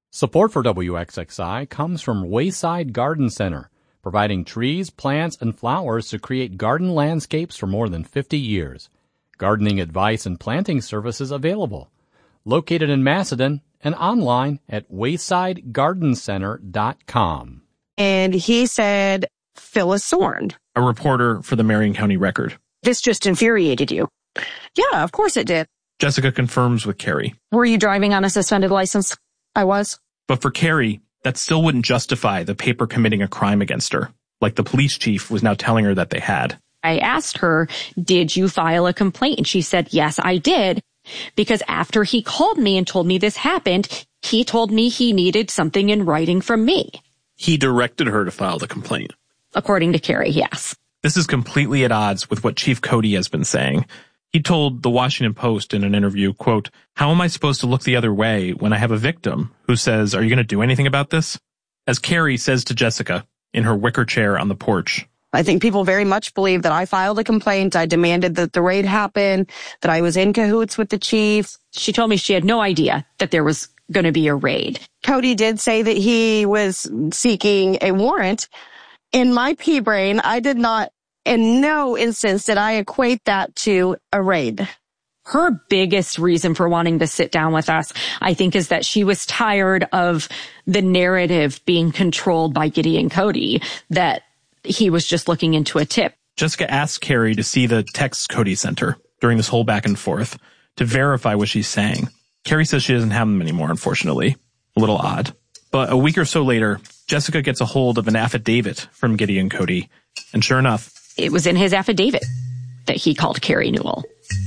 Support for WXXI comes from Wayside Garden Center, providing trees, plants, and flowers to create garden landscapes for more than 50 years. Gardening advice and planting services available. Located in Macedon and online at waysidegardencenter.com. And he said, Phyllis Sorn, a reporter for the Marion County Record. This just infuriated you. Yeah, of course it did. Jessica confirms with Carrie. Were you driving on a suspended license? I was. But for Carrie, that still wouldn't justify the paper committing a crime against her, like the police chief was now telling her that they had. I asked her, did you file a complaint? And she said, yes, I did. Because after he called me and told me this happened, he told me he needed something in writing from me. He directed her to file the complaint. According to Carrie, yes. This is completely at odds with what Chief Cody has been saying. He told the Washington Post in an interview, quote, "How am I supposed to look the other way when I have a victim who says, are you going to do anything about this?" As Carrie says to Jessica in her wicker chair on the porch. I think people very much believe that I filed a complaint. I demanded that the raid happen, that I was in cahoots with the chief. She told me she had no idea that there was going to be a raid. Cody did say that he was seeking a warrant. In my pea brain, I did not, in no instance did I equate that to a raid. Her biggest reason for wanting to sit down with us, I think, is that she was tired of the narrative being controlled by Gideon Cody, that he was just looking into a tip. Jessica asked Carrie to see the texts Cody sent her during this whole back and forth to verify what she's saying. Carrie says she doesn't have them anymore, unfortunately. A little odd. But a week or so later, Jessica gets a hold of an affidavit from Gideon Cody. And sure enough, it was in his affidavit that he called Carrie Newell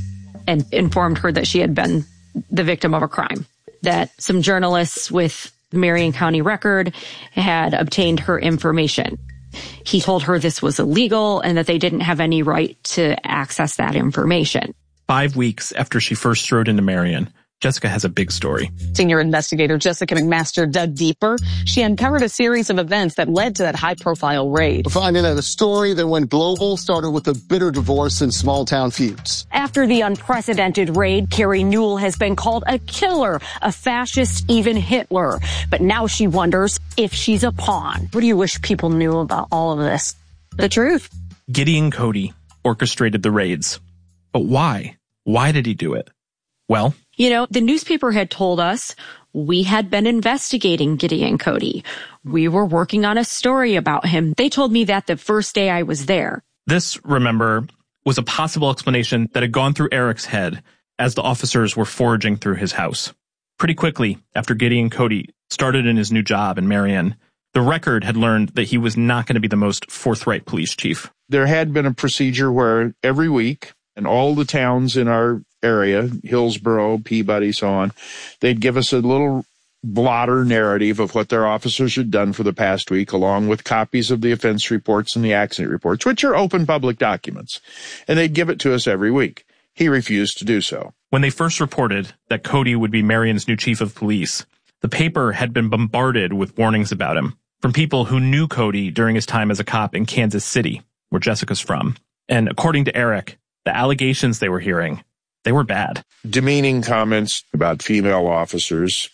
and informed her that she had been the victim of a crime, that some journalists with the Marion County Record had obtained her information. He told her this was illegal and that they didn't have any right to access that information. 5 weeks after she first strode into Marion, Jessica has a big story. Senior investigator Jessica McMaster dug deeper. She uncovered a series of events that led to that high-profile raid. We're finding out a story that went global, started with a bitter divorce and small-town feuds. After the unprecedented raid, Carrie Newell has been called a killer, a fascist, even Hitler. But now she wonders if she's a pawn. What do you wish people knew about all of this? The truth. Gideon Cody orchestrated the raids. But why? Why did he do it? Well, you know, the newspaper had told us we had been investigating Gideon Cody. We were working on a story about him. They told me that the first day I was there. This, remember, was a possible explanation that had gone through Eric's head as the officers were foraging through his house. Pretty quickly, after Gideon Cody started in his new job in Marion, the Record had learned that he was not going to be the most forthright police chief. There had been a procedure where every week, in all the towns in our area, Hillsborough, Peabody, so on, they'd give us a little blotter narrative of what their officers had done for the past week, along with copies of the offense reports and the accident reports, which are open public documents. And they'd give it to us every week. He refused to do so. When they first reported that Cody would be Marion's new chief of police, the paper had been bombarded with warnings about him from people who knew Cody during his time as a cop in Kansas City, where Jessica's from. And according to Eric, the allegations they were hearing, they were bad. Demeaning comments about female officers,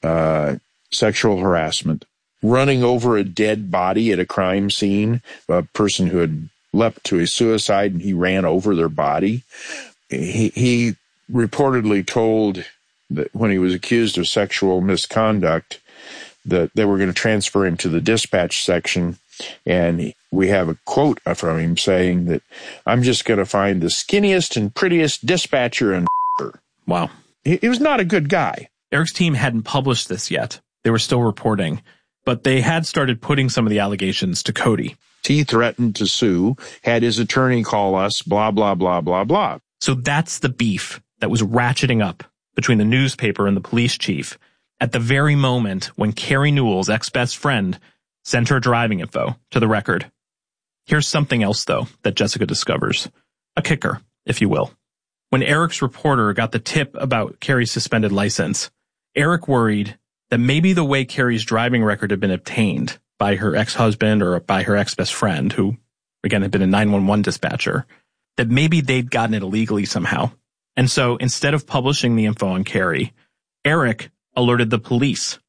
sexual harassment, running over a dead body at a crime scene, a person who had leapt to a suicide and he ran over their body. He reportedly told that when he was accused of sexual misconduct that they were going to transfer him to the dispatch section. And we have a quote from him saying that, "I'm just going to find the skinniest and prettiest dispatcher and her." Wow. He was not a good guy. Eric's team hadn't published this yet. They were still reporting, but they had started putting some of the allegations to Cody. He threatened to sue, had his attorney call us, blah, blah, blah, blah, blah. So that's the beef that was ratcheting up between the newspaper and the police chief at the very moment when Carrie Newell's ex-best friend sent her driving info to the Record. Here's something else, though, that Jessica discovers. A kicker, if you will. When Eric's reporter got the tip about Carrie's suspended license, Eric worried that maybe the way Carrie's driving record had been obtained by her ex-husband or by her ex-best friend, who, again, had been a 911 dispatcher, that maybe they'd gotten it illegally somehow. And so instead of publishing the info on Carrie, Eric alerted the police